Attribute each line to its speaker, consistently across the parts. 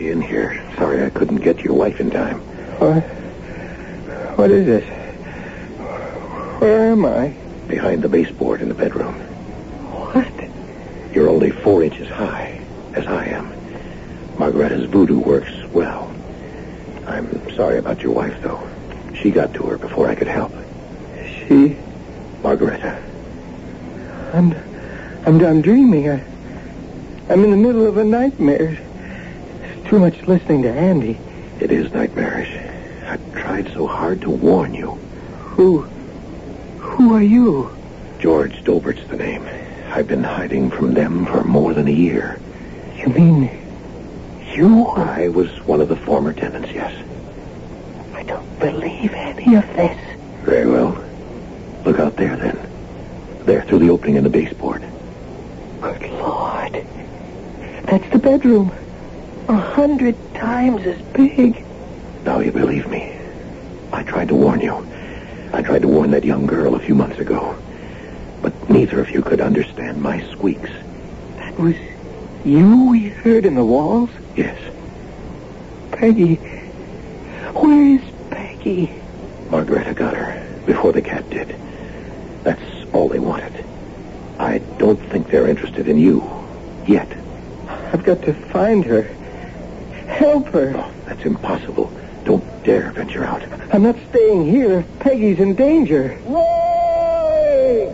Speaker 1: you in here. Sorry I couldn't get to your wife in time.
Speaker 2: What is this? Where am I?
Speaker 1: Behind the baseboard in the bedroom.
Speaker 2: What?
Speaker 1: You're only 4 inches high, as I am. Margaretta's voodoo works well. I'm sorry about your wife, though. She got to her before I could help.
Speaker 2: She?
Speaker 1: Margaretta.
Speaker 2: I'm done dreaming. I'm in the middle of a nightmare. It's too much listening to Andy.
Speaker 1: It is nightmarish. I tried so hard to warn you.
Speaker 2: Who are you?
Speaker 1: George Dobert's the name. I've been hiding from them for more than a year.
Speaker 2: You mean you?
Speaker 1: I was one of the former tenants, yes.
Speaker 2: I don't believe any of this.
Speaker 1: Very well. Look out there, then. There, through the opening in the baseboard.
Speaker 2: Good Lord. That's the bedroom. 100 times as big.
Speaker 1: Now you believe me. I tried to warn you. I tried to warn that young girl a few months ago. But neither of you could understand my squeaks.
Speaker 2: That was you we heard in the walls?
Speaker 1: Yes.
Speaker 2: Peggy. Where is Peggy?
Speaker 1: Margaretta got her before the cat did. That's all they wanted. I don't think they're interested in you. Yet.
Speaker 2: I've got to find her. Help her.
Speaker 1: Oh, that's impossible. Don't dare venture out.
Speaker 2: I'm not staying here if Peggy's in danger.
Speaker 3: Roy!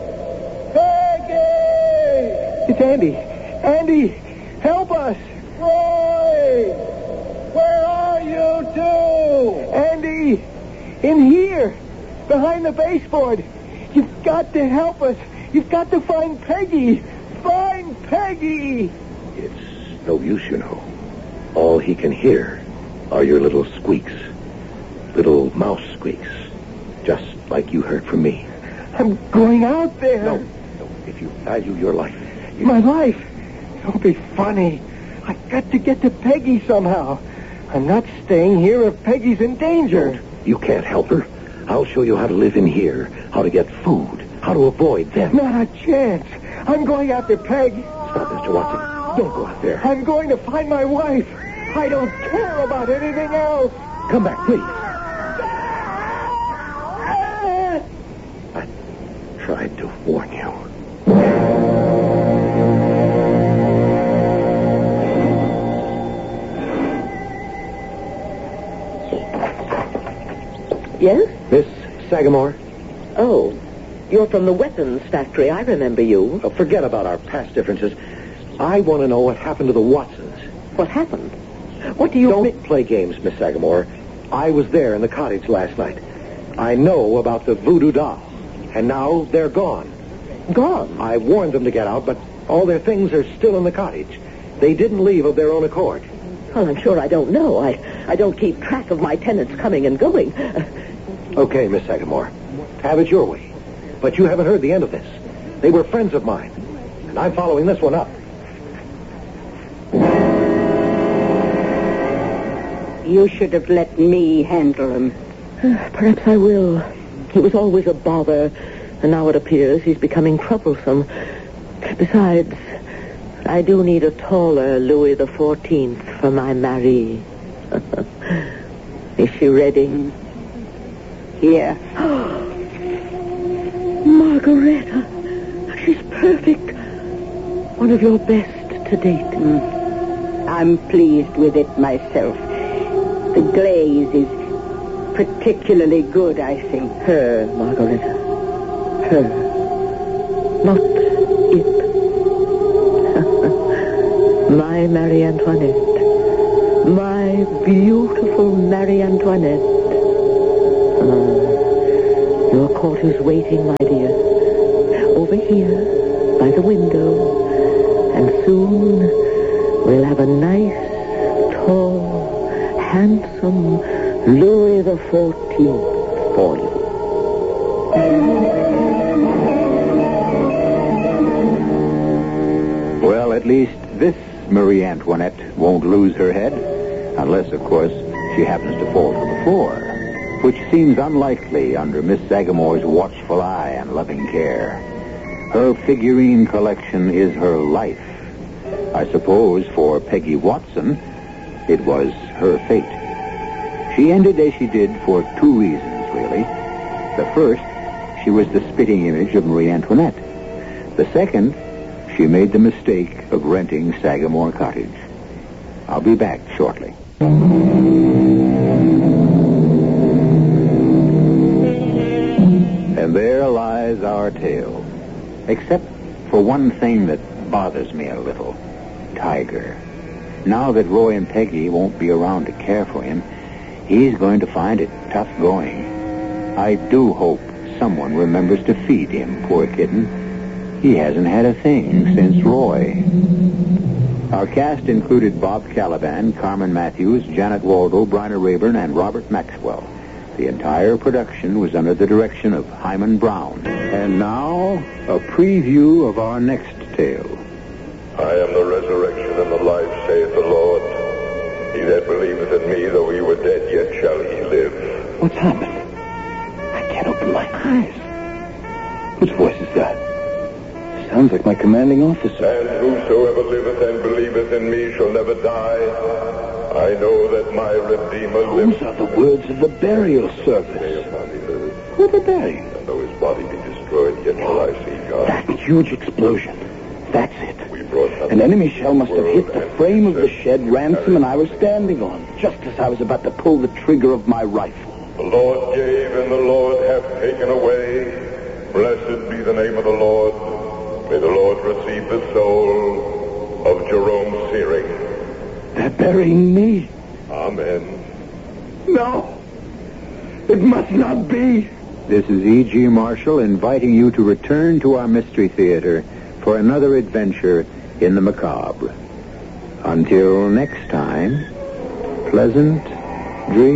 Speaker 3: Peggy!
Speaker 2: It's Andy. Andy, help us.
Speaker 3: Roy! Where are you two?
Speaker 2: Andy, in here, behind the baseboard. You've got to help us. You've got to find Peggy. Find Peggy.
Speaker 1: It's no use, you know. All he can hear are your little squeaks. Little mouse squeaks. Just like you heard from me.
Speaker 2: I'm going out there.
Speaker 1: No. If you value your life.
Speaker 2: My life? Don't be funny. I've got to get to Peggy somehow. I'm not staying here if Peggy's in danger.
Speaker 1: Don't. You can't help her. I'll show you how to live in here, how to get food, how to avoid them.
Speaker 2: Not a chance. I'm going after Peg.
Speaker 1: Stop, Mr. Watson. Don't go out there.
Speaker 2: I'm going to find my wife. I don't care about anything else.
Speaker 1: Come back, please. I tried to warn you.
Speaker 4: Yes?
Speaker 1: Miss Sagamore?
Speaker 4: Oh, you're from the weapons factory. I remember you.
Speaker 1: Oh, forget about our past differences. I want to know what happened to the Watsons.
Speaker 4: What happened? What do you...
Speaker 1: Don't play games, Miss Sagamore. I was there in the cottage last night. I know about the voodoo doll. And now they're gone.
Speaker 4: Gone?
Speaker 1: I warned them to get out, but all their things are still in the cottage. They didn't leave of their own accord.
Speaker 4: Well, I'm sure I don't know. I don't keep track of my tenants coming and going.
Speaker 1: Okay, Miss Sagamore. Have it your way. But you haven't heard the end of this. They were friends of mine. And I'm following this one up.
Speaker 5: You should have let me handle him.
Speaker 4: Perhaps I will. He was always a bother, and now it appears he's becoming troublesome. Besides, I do need a taller Louis XIV for my Marie. Is she ready?
Speaker 5: Here.
Speaker 4: Margaretta. She's perfect. One of your best to date.
Speaker 5: I'm pleased with it myself. The glaze is particularly good, I think.
Speaker 4: Her, Margaretta. Her. Not it. My Marie Antoinette. My beautiful Marie Antoinette. Your court is waiting, my dear. Over here, by the window. And soon we'll have a nice, tall, handsome Louis XIV for you.
Speaker 6: Well, at least this Marie Antoinette won't lose her head. Unless, of course, she happens to fall to the floor. Which seems unlikely under Miss Sagamore's watchful eye and loving care. Her figurine collection is her life. I suppose for Peggy Watson, It was her fate. She ended as she did for two reasons, really. The first, she was the spitting image of Marie Antoinette. The second, she made the mistake of renting Sagamore Cottage. I'll be back shortly. And there lies our tale. Except for one thing that bothers me a little. Tiger. Now that Roy and Peggy won't be around to care for him, he's going to find it tough going. I do hope someone remembers to feed him, poor kitten. He hasn't had a thing since Roy. Our cast included Bob Caliban, Carmen Matthews, Janet Waldo, Bryna Rayburn, and Robert Maxwell. The entire production was under the direction of Hyman Brown. And now, a preview of our next tale.
Speaker 7: I am the resurrection and the life, saith the Lord. He that believeth in me, though he were dead, yet shall he live.
Speaker 1: What's happened? I can't open my eyes. Whose voice is that? Sounds like my commanding officer.
Speaker 7: And whosoever liveth and believeth in me shall never die. I know that my Redeemer liveth.
Speaker 1: Those are the words of the burial service. Who are they burying?
Speaker 7: And though his body be destroyed, yet shall I see God.
Speaker 1: That huge explosion. That's it.
Speaker 7: We brought
Speaker 1: An enemy shell must have hit the frame of the shed Ransom and I were standing on, just as I was about to pull the trigger of my rifle.
Speaker 7: The Lord gave and the Lord hath taken away. Blessed be the name of the Lord. May the Lord receive the soul of Jerome Searing.
Speaker 1: They're burying me.
Speaker 7: Amen.
Speaker 1: No. It must not be.
Speaker 6: This is E.G. Marshall inviting you to return to our Mystery Theater for another adventure in the macabre. Until next time, pleasant dreams.